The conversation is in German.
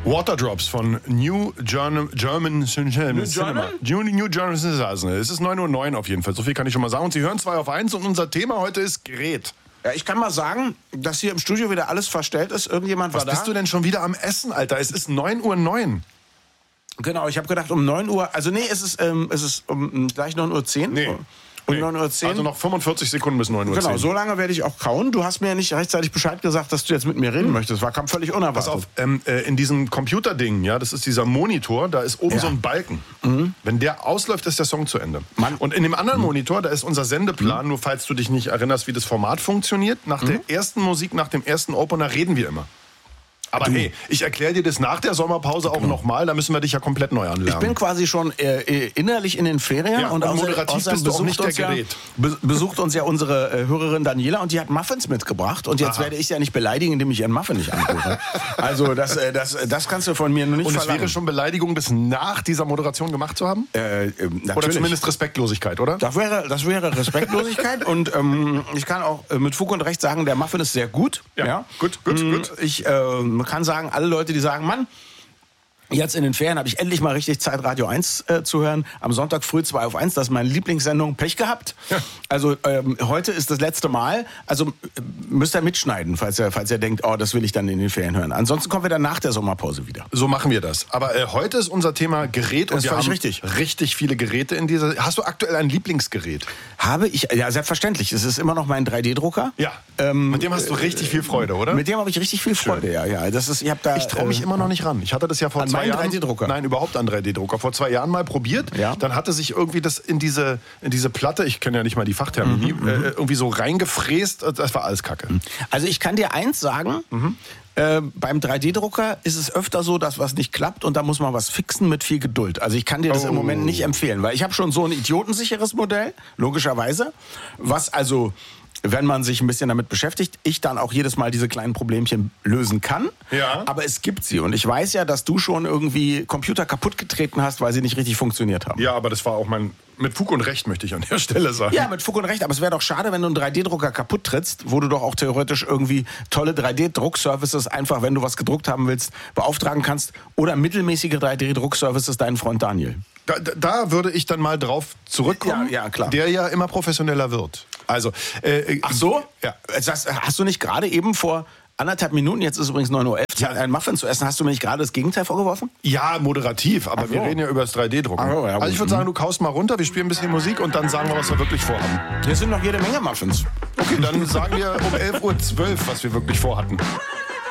Waterdrops von New German Cinema. New German Cinema. Es ist 9:09 Uhr auf jeden Fall. So viel kann ich schon mal sagen. Und Sie hören 2 auf 1 und unser Thema heute ist Gerät. Ja, ich kann mal sagen, dass hier im Studio wieder alles verstellt ist. Irgendjemand war da. Was bist du denn schon wieder am Essen, Alter? Es ist 9:09 Uhr. Genau, ich habe gedacht um 9 Uhr. Also nee, es ist gleich 9:10 Uhr. Nee. Um 9:10 Uhr. Also noch 45 Sekunden bis 9:10 Uhr. Genau, so lange werde ich auch kauen. Du hast mir nicht rechtzeitig Bescheid gesagt, dass du jetzt mit mir reden möchtest. Kam völlig unerwartet. Pass auf, in diesem Computerding, ja, das ist dieser Monitor, da ist oben so ein Balken. Wenn der ausläuft, ist der Song zu Ende. Und in dem anderen Monitor, da ist unser Sendeplan, nur falls du dich nicht erinnerst, wie das Format funktioniert. Nach der ersten Musik, nach dem ersten Opener reden wir immer. Aber hey, ich erkläre dir das nach der Sommerpause auch nochmal, da müssen wir dich ja komplett neu anlernen. Ich bin quasi schon innerlich in den Ferien. Ja, und moderativ bist du auch nicht der Gerät. Besucht uns ja unsere Hörerin Daniela und die hat Muffins mitgebracht. Und jetzt werde ich sie ja nicht beleidigen, indem ich ihren Muffin nicht anrufe. Also das kannst du von mir noch nicht verlangen. Und es wäre schon Beleidigung, das nach dieser Moderation gemacht zu haben? Oder zumindest Respektlosigkeit, oder? Das wäre Respektlosigkeit. Und ich kann auch mit Fug und Recht sagen, der Muffin ist sehr gut. Ja. Gut. Man kann sagen, alle Leute, die sagen, Mann, jetzt in den Ferien habe ich endlich mal richtig Zeit, Radio 1 zu hören. Am Sonntag früh 2 auf 1, das ist meine Lieblingssendung. Pech gehabt. Ja. Also heute ist das letzte Mal. Also müsst ihr mitschneiden, falls ihr denkt, oh, das will ich dann in den Ferien hören. Ansonsten kommen wir dann nach der Sommerpause wieder. So machen wir das. Aber heute ist unser Thema Gerät. Und wir haben richtig viele Geräte in dieser... Hast du aktuell ein Lieblingsgerät? Habe ich, ja, selbstverständlich. Es ist immer noch mein 3D-Drucker. Ja, mit dem hast du richtig viel Freude, oder? Mit dem habe ich richtig viel Freude, ja. Ich traue mich immer noch nicht ran. Ich hatte das ja vor 2 Jahren... 3D-Drucker? Nein, überhaupt an 3D-Drucker. Vor 2 Jahren mal probiert. Ja. Dann hatte sich irgendwie das in diese Platte, ich kenne ja nicht mal die Fachtermini, irgendwie so reingefräst. Das war alles Kacke. Also ich kann dir eins sagen, beim 3D-Drucker ist es öfter so, dass was nicht klappt und da muss man was fixen mit viel Geduld. Also ich kann dir das im Moment nicht empfehlen, weil ich habe schon so ein idiotensicheres Modell, logischerweise, was also... wenn man sich ein bisschen damit beschäftigt, ich dann auch jedes Mal diese kleinen Problemchen lösen kann. Ja. Aber es gibt sie. Und ich weiß ja, dass du schon irgendwie Computer kaputt getreten hast, weil sie nicht richtig funktioniert haben. Ja, aber das war auch mit Fug und Recht, möchte ich an der Stelle sagen. Ja, mit Fug und Recht. Aber es wäre doch schade, wenn du einen 3D-Drucker kaputt trittst, wo du doch auch theoretisch irgendwie tolle 3D-Druckservices einfach, wenn du was gedruckt haben willst, beauftragen kannst. Oder mittelmäßige 3D-Druckservices deinen Freund Daniel. Da würde ich dann mal drauf zurückkommen, ja, klar. Der ja immer professioneller wird. Also, ach so? Ja. Hast du nicht gerade eben vor 1,5 Minuten, jetzt ist übrigens 9:11 Uhr, einen Muffin zu essen, hast du mir nicht gerade das Gegenteil vorgeworfen? Ja, moderativ, aber wir reden ja über das 3D-Drucken. Ja, also ich würde sagen, du kaust mal runter, wir spielen ein bisschen Musik und dann sagen wir, was wir wirklich vorhaben. Hier sind noch jede Menge Muffins. Okay, dann sagen wir um 11:12 Uhr, was wir wirklich vorhatten.